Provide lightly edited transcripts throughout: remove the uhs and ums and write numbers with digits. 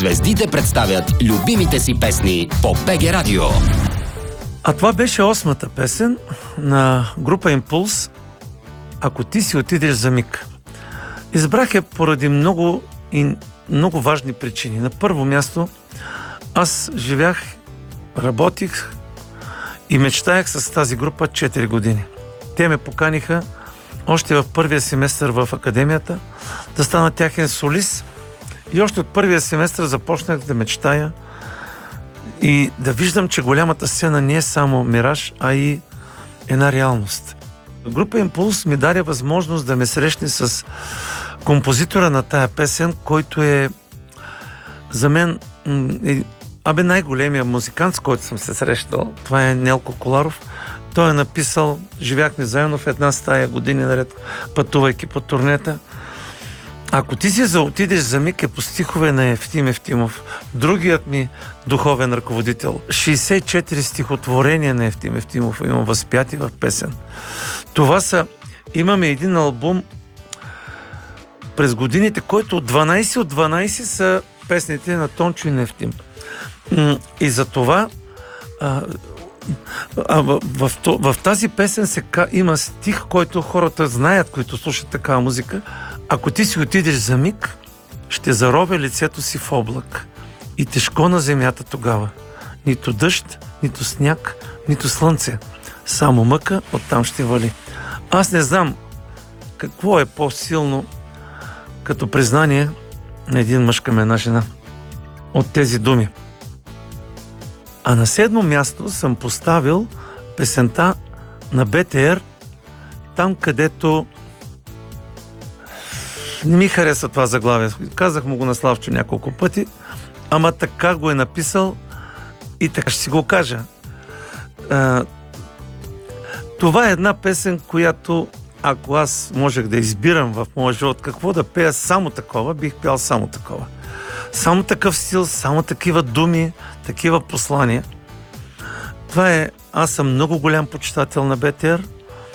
Звездите представят любимите си песни по БГ Радио. А това беше 8-та песен на група Импулс "Ако ти си отидеш за миг". Избрах я поради много важни причини. На първо място, аз живях, работих и мечтаях с тази група 4 години. Те ме поканиха още в първия семестър в академията да стана тяхен солист и още от първия семестър започнах да мечтая и да виждам, че голямата сцена не е само мираж, а и една реалност. Група Импулс ми даде възможност да ме срещне с композитора на тая песен, който е за мен най-големия музикант, с който съм се срещал. Това е Нелко Коларов. Той е написал, живяхме заедно в една стая години наред, пътувайки по турнета. "Ако ти си отидеш за миг" е по стихове на Евтим Евтимов, другият ми духовен ръководител. 64 стихотворения на Евтим Евтимов имам възпяти в песен. Имаме един албум през годините, който от 12 са песните на Тончо и на Евтим. И за това в тази песен има стих, който хората знаят, които слушат такава музика. "Ако ти си отидеш за миг, ще заровя лицето си в облак и тежко на земята тогава. Нито дъжд, нито сняг, нито слънце. Само мъка оттам ще вали." Аз не знам какво е по-силно като признание на един мъж към една жена от тези думи. А на 7-мо място съм поставил песента на БТР, там където не ми хареса това заглавие. Казах му го на Славчо няколко пъти, ама така го е написал и така ще си го кажа. Това е една песен, която ако аз можех да избирам в моя живот какво да пея само такова, бих пял само такова. Само такъв стил, само такива думи, такива послания. Аз съм много голям почитател на БТР.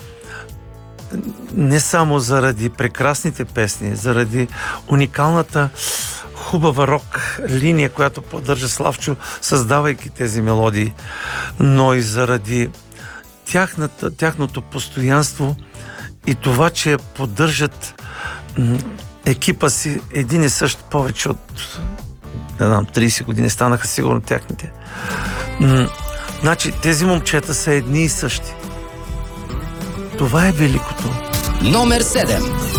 Не само заради прекрасните песни, заради уникалната хубава рок линия, която поддържа Славчо, създавайки тези мелодии, но и заради тяхното постоянство и това, че поддържат екипа си един и същ повече от 30 години станаха сигурно тяхните. Значи тези момчета са едни и същи. Това е великото. Номер 7.